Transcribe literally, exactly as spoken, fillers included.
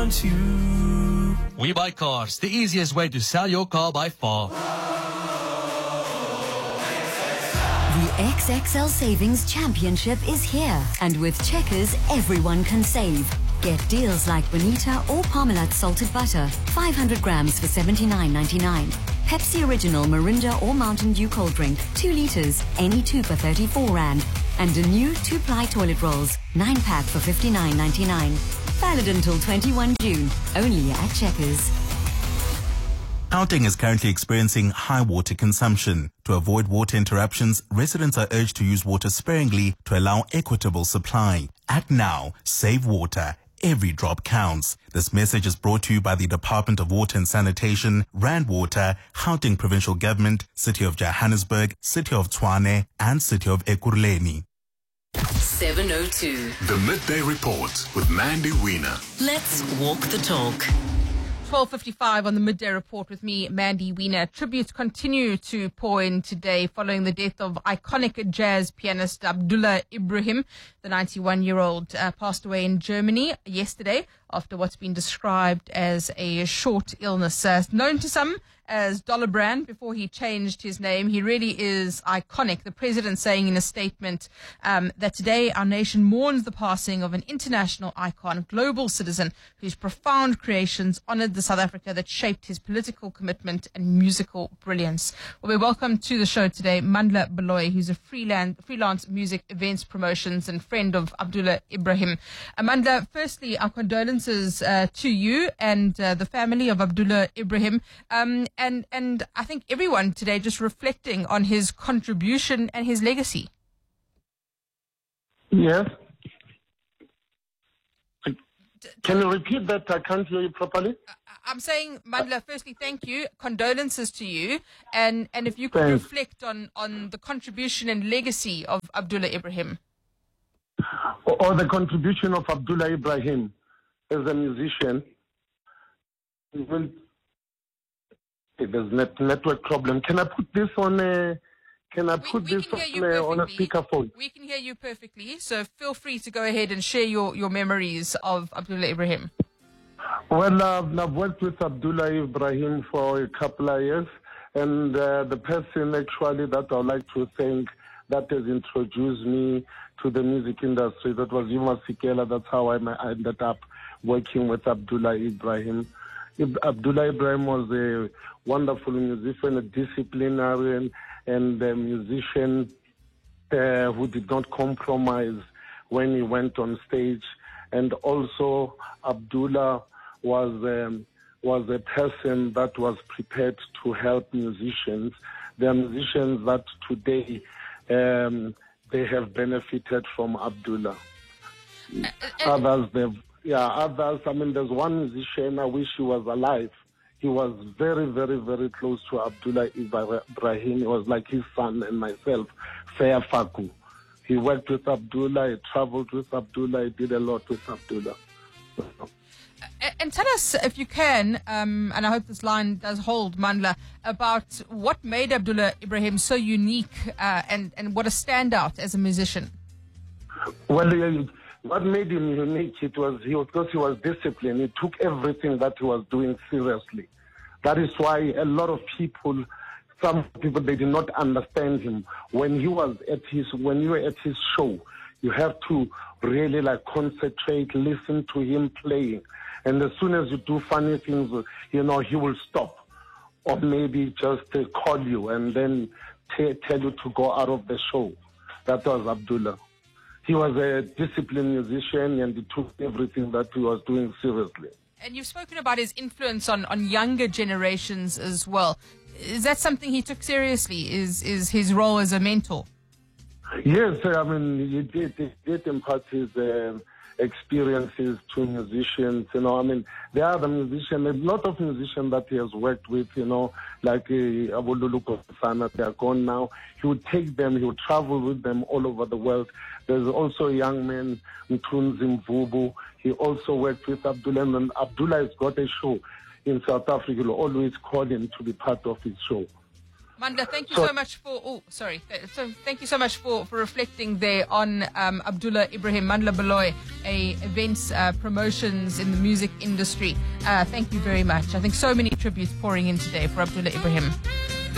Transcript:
want you. We Buy Cars, the easiest way to sell your car by far. The X X L Savings Championship is here, and with Checkers, everyone can save. Get deals like Bonita or Parmalat salted butter, five hundred grams for seventy-nine ninety-nine. Pepsi Original Mirinda or Mountain Dew cold drink, two litres, any two for thirty-four rand. And a new two-ply toilet rolls, nine pack for fifty-nine ninety-nine. Valid until twenty-first of June, only at Checkers. Gauteng is currently experiencing high water consumption. To avoid water interruptions, residents are urged to use water sparingly to allow equitable supply. Act now. Save water. Every drop counts. This message is brought to you by the Department of Water and Sanitation, Rand Water, Gauteng Provincial Government, City of Johannesburg, City of Tshwane, and City of Ekurhuleni. seven oh two. The Midday Report with Mandy Wiener. Let's walk the talk. twelve fifty-five on the Midday Report with me, Mandy Wiener. Tributes continue to pour in today following the death of iconic jazz pianist Abdullah Ibrahim. The ninety-one-year-old uh, passed away in Germany yesterday after what's been described as a short illness. Uh, known to some as Dollar Brand before he changed his name, he really is iconic. The president saying in a statement um, that today our nation mourns the passing of an international icon, global citizen whose profound creations honored the South Africa that shaped his political commitment and musical brilliance. Well, we welcome to the show today Mandla Baloyi, who's a freelance, freelance music events promotions and friend of Abdullah Ibrahim. Mandla, firstly, our condolences uh, to you and uh, the family of Abdullah Ibrahim. Um, And, and I think everyone today just reflecting on his contribution and his legacy. Yes. Can you repeat that? I can't hear you properly. I'm saying, Mandla, firstly, thank you. Condolences to you. And, and if you could Thanks. reflect on, on the contribution and legacy of Abdullah Ibrahim. Or, or the contribution of Abdullah Ibrahim as a musician. Even there's net network problem. Can I put this on a, can I We, put we this can hear on, you a, on a perfectly. speakerphone? We can hear you perfectly. So feel free to go ahead and share your, your memories of Abdullah Ibrahim. Well, uh, I've worked with Abdullah Ibrahim for a couple of years, and uh, the person actually that I'd like to thank that has introduced me to the music industry, that was Yuma Sikela. That's how I ended up working with Abdullah Ibrahim. Abdullah Ibrahim was a wonderful musician, a disciplinarian, and a musician uh, who did not compromise when he went on stage. And also, Abdullah was um, was a person that was prepared to help musicians. There are musicians that today um, they have benefited from Abdullah. Uh, Others, they've Yeah, others, I mean, there's one musician, I wish he was alive. He was very, very, very close to Abdullah Ibrahim. He was like his son and myself, Fair Faku. He worked with Abdullah, he traveled with Abdullah, he did a lot with Abdullah. And tell us, if you can, um, and I hope this line does hold, Mandla, about what made Abdullah Ibrahim so unique uh, and, and what a standout as a musician. Well, he, what made him unique, it was he was because he was disciplined. He took everything that he was doing seriously. That is why a lot of people, some people, they did not understand him. When he was at his, when you were at his show, you have to really like concentrate, listen to him playing. And as soon as you do funny things, you know, he will stop. Or maybe just uh, call you and then t- tell you to go out of the show. That was Abdullah. He was a disciplined musician and he took everything that he was doing seriously. And you've spoken about his influence on, on younger generations as well. Is that something he took seriously, is, is his role as a mentor? Yes, I mean, he did, he did impart his uh, experiences to musicians. You know, I mean, there are the musicians, a lot of musicians that he has worked with, you know, like uh, Abululu Kosana, they are gone now. He would take them, he would travel with them all over the world. There's also a young man, Mtunzi Mvubu. He also worked with Abdullah, and Abdullah has got a show in South Africa. He'll always call him to be part of his show. Mandla, thank you So- so much for. Oh, sorry. Th- So thank you so much for, for reflecting there on um, Abdullah Ibrahim, Mandla Baloy, a events uh, promotions in the music industry. Uh, thank you very much. I think so many tributes pouring in today for Abdullah Ibrahim.